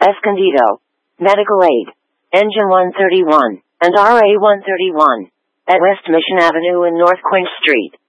Escondido, Medical Aid, Engine 131, and RA 131, at West Mission Avenue and North Quince Street.